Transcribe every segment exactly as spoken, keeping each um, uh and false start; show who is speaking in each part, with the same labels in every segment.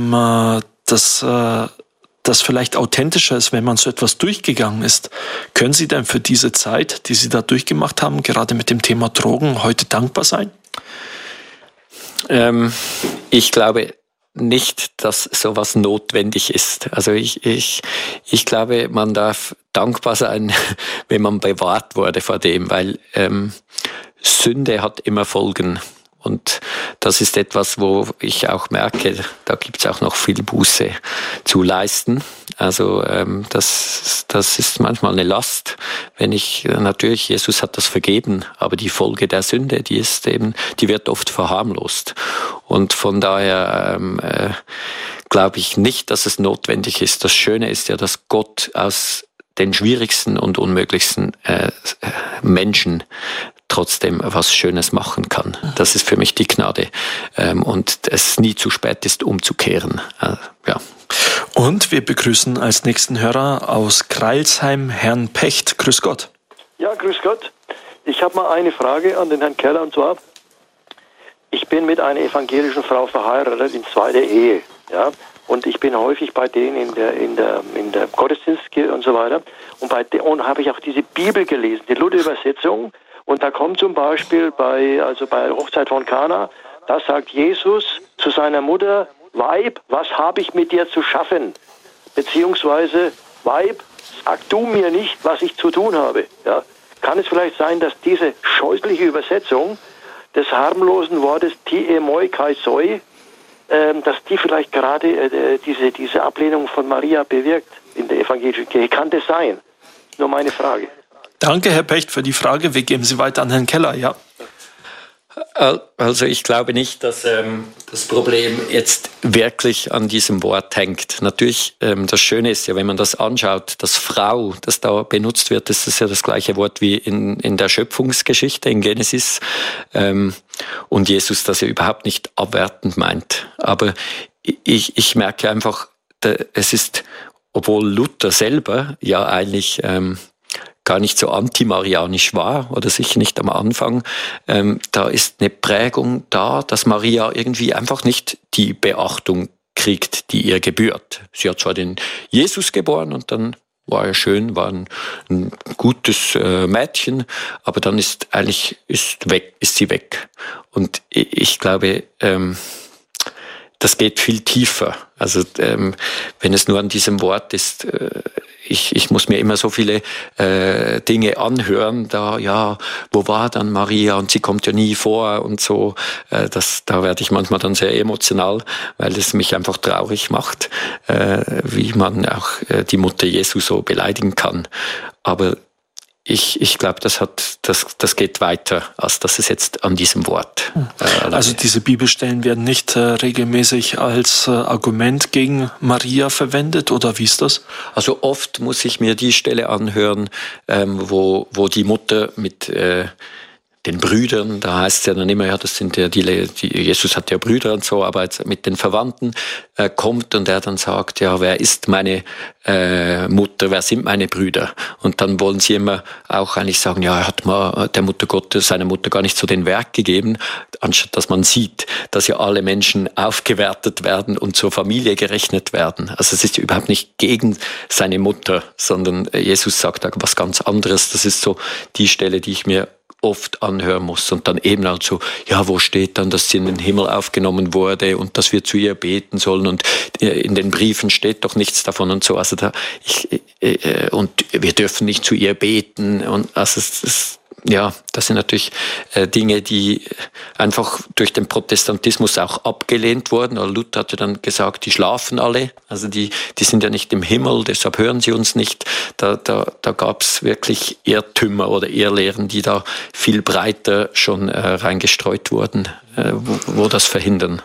Speaker 1: dass äh, das vielleicht authentischer ist, wenn man so etwas durchgegangen ist. Können Sie denn für diese Zeit, die Sie da durchgemacht haben, gerade mit dem Thema Drogen, heute dankbar sein?
Speaker 2: Ähm, ich glaube nicht, dass sowas notwendig ist. Also ich, ich, ich glaube, man darf dankbar sein, wenn man bewahrt wurde vor dem, weil ähm, Sünde hat immer Folgen. Und das ist etwas, wo ich auch merke, da gibt es auch noch viel Buße zu leisten. Also ähm, das, das ist manchmal eine Last. Wenn ich natürlich, Jesus hat das vergeben, aber die Folge der Sünde, die ist eben, die wird oft verharmlost. Und von daher ähm, äh, glaube ich nicht, dass es notwendig ist. Das Schöne ist ja, dass Gott aus den schwierigsten und unmöglichsten äh, Menschen trotzdem was Schönes machen kann. Das ist für mich die Gnade. Ähm, und es nie zu spät ist, umzukehren. Äh, ja.
Speaker 1: Und wir begrüßen als nächsten Hörer aus Crailsheim Herrn Pecht. Grüß Gott.
Speaker 3: Ja, grüß Gott. Ich habe mal eine Frage an den Herrn Keller, und zwar, ich bin mit einer evangelischen Frau verheiratet in zweiter Ehe. Ja? Und ich bin häufig bei denen in der, in der, in der Gottesdienst und so weiter. Und bei denen habe ich auch diese Bibel gelesen, die Luther-Übersetzung. Und da kommt zum Beispiel bei, also bei der Hochzeit von Kana, da sagt Jesus zu seiner Mutter: Weib, was habe ich mit dir zu schaffen? Beziehungsweise, Weib, sag du mir nicht, was ich zu tun habe. Ja? Kann es vielleicht sein, dass diese scheußliche Übersetzung des harmlosen Wortes Tie moi kai soi, ähm, dass die vielleicht gerade äh, diese, diese Ablehnung von Maria bewirkt in der evangelischen Kirche? Kann das sein? Nur meine Frage.
Speaker 1: Danke, Herr Pecht, für die Frage. Wir geben sie weiter an Herrn Keller, ja.
Speaker 2: Also ich glaube nicht, dass ähm, das Problem jetzt wirklich an diesem Wort hängt. Natürlich, ähm, das Schöne ist ja, wenn man das anschaut, das Frau, das da benutzt wird, das ist ja das gleiche Wort wie in, in der Schöpfungsgeschichte, in Genesis. Ähm, und Jesus das ja überhaupt nicht abwertend meint. Aber ich, ich merke einfach, es ist, obwohl Luther selber ja eigentlich ähm, gar nicht so antimarianisch war oder sicher nicht am Anfang, ähm, da ist eine Prägung da, dass Maria irgendwie einfach nicht die Beachtung kriegt, die ihr gebührt. Sie hat zwar den Jesus geboren und dann war er schön, war ein, ein gutes äh, Mädchen, aber dann ist eigentlich ist weg, ist sie weg. Und ich, ich glaube, ähm, das geht viel tiefer. Also ähm, wenn es nur an diesem Wort ist, äh, ich, ich muss mir immer so viele äh, Dinge anhören, da, ja, wo war dann Maria und sie kommt ja nie vor und so, äh, das, da werde ich manchmal dann sehr emotional, weil es mich einfach traurig macht, äh, wie man auch äh, die Mutter Jesu so beleidigen kann. Aber Ich, ich glaube, das hat, das, das geht weiter, als dass es jetzt an diesem Wort.
Speaker 1: Äh, also diese Bibelstellen werden nicht äh, regelmäßig als äh, Argument gegen Maria verwendet, oder wie ist das?
Speaker 2: Also oft muss ich mir die Stelle anhören, ähm, wo, wo die Mutter mit äh, den Brüdern, da heißt es ja dann immer, ja, das sind ja die, die Jesus hat ja Brüder und so, aber jetzt mit den Verwandten äh, kommt und er dann sagt, ja, wer ist meine äh, Mutter, wer sind meine Brüder? Und dann wollen sie immer auch eigentlich sagen, ja, er hat mal der Mutter Gottes, seiner Mutter gar nicht so den Wert gegeben, anstatt dass man sieht, dass ja alle Menschen aufgewertet werden und zur Familie gerechnet werden. Also es ist überhaupt nicht gegen seine Mutter, sondern Jesus sagt da was ganz anderes. Das ist so die Stelle, die ich mir oft anhören muss und dann eben halt so, ja, wo steht dann, dass sie in den Himmel aufgenommen wurde und dass wir zu ihr beten sollen und in den Briefen steht doch nichts davon und so, also da, ich, äh, und wir dürfen nicht zu ihr beten und also es ist, ja, das sind natürlich äh, Dinge, die einfach durch den Protestantismus auch abgelehnt wurden. Oder Luther hatte dann gesagt, die schlafen alle, also die, die sind ja nicht im Himmel, deshalb hören sie uns nicht. Da, da, da gab es wirklich Irrtümer oder Irrlehren, die da viel breiter schon äh, reingestreut wurden, äh, wo, wo das verhindern.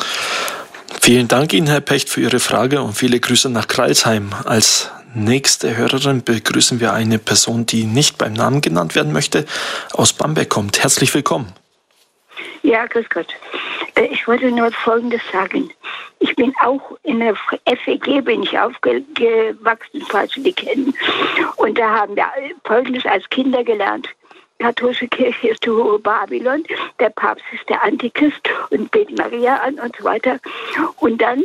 Speaker 1: Vielen Dank Ihnen, Herr Pecht, für Ihre Frage und viele Grüße nach Crailsheim. Als nächste Hörerin begrüßen wir eine Person, die nicht beim Namen genannt werden möchte, aus Bamberg kommt. Herzlich willkommen.
Speaker 4: Ja, grüß Gott. Ich wollte nur Folgendes sagen. Ich bin auch in der F E G bin ich aufgewachsen, falls Sie die kennen. Und da haben wir Folgendes als Kinder gelernt. Die katholische Kirche ist die hohe Babylon, der Papst ist der Antichrist und betet Maria an und so weiter. Und dann